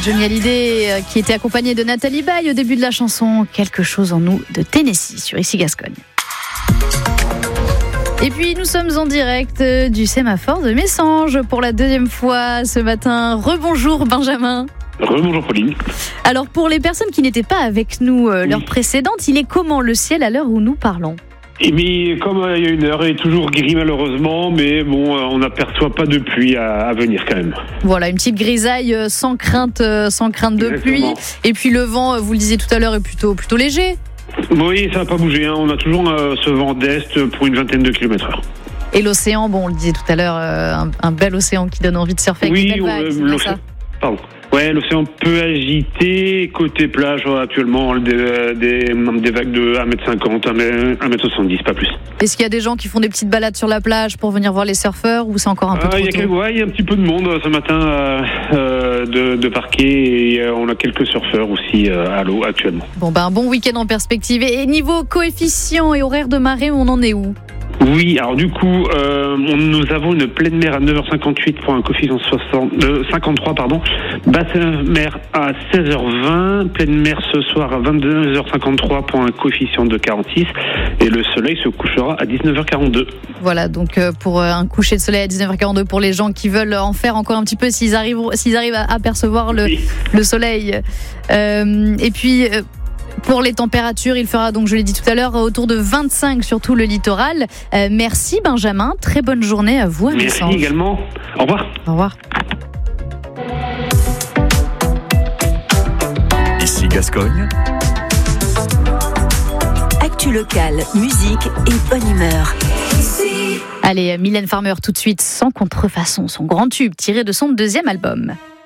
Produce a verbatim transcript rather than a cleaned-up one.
Johnny Hallyday euh, qui était accompagné de Nathalie Baye au début de la chanson Quelque chose en nous de Tennessee sur Ici Gascogne. Et puis nous sommes en direct du sémaphore de Messanges pour la deuxième fois ce matin. Rebonjour Benjamin. Rebonjour Pauline. Alors pour les personnes qui n'étaient pas avec nous euh, oui. l'heure précédente, il est comment le ciel à l'heure où nous parlons ? Et mais comme euh, il y a une heure, il est toujours gris malheureusement, mais bon, euh, on n'aperçoit pas de pluie à, à venir quand même. Voilà, une petite grisaille euh, sans crainte, euh, sans crainte de Exactement. pluie. Et puis le vent, euh, vous le disiez tout à l'heure, est plutôt plutôt léger. Oui, ça n'a pas bougé. Hein. On a toujours euh, ce vent d'est pour une vingtaine de kilomètres heure. Et l'océan, bon, on le disait tout à l'heure, euh, un, un bel océan qui donne envie de surfer avec oui, une belle vague, euh, c'est bien l'océan. ça. Pardon. Ouais, l'océan peu agité, côté plage actuellement des, des, des vagues de un mètre cinquante, un mètre soixante-dix, pas plus. Est-ce qu'il y a des gens qui font des petites balades sur la plage pour venir voir les surfeurs ou c'est encore un peu ah, trop y a tôt quelques, ouais, il y a un petit peu de monde ce matin euh, euh, de, de parquet et euh, on a quelques surfeurs aussi euh, à l'eau actuellement. Bon, ben un bon week-end en perspective. Et niveau coefficient et horaire de marée, on en est où ? Oui, alors du coup, euh, on, nous avons une pleine mer à neuf heures cinquante-huit pour un coefficient soixante, euh, cinquante-trois, pardon. Basse mer à seize heures vingt, pleine mer ce soir à vingt-deux heures cinquante-trois pour un coefficient de quarante-six et le soleil se couchera à dix-neuf heures quarante-deux. Voilà, donc euh, pour euh, un coucher de soleil à dix-neuf heures quarante-deux pour les gens qui veulent en faire encore un petit peu s'ils arrivent, s'ils arrivent à apercevoir le, oui. le soleil. Euh, et puis... Euh, Pour les températures, il fera donc, je l'ai dit tout à l'heure, autour de vingt-cinq sur tout le littoral. Euh, merci Benjamin, très bonne journée à vous à Merci Messanges. également, au revoir. Au revoir. Ici Gascogne. Actu locale, musique et bonne humeur. Allez, Mylène Farmer tout de suite, Sans contrefaçon, son grand tube tiré de son deuxième album.